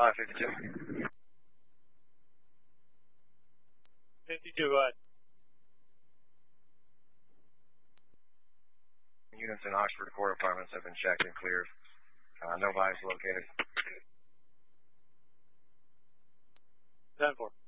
552. 52, go ahead. Units in Oxford Court Apartments have been checked and cleared. No bodies located. 10-4.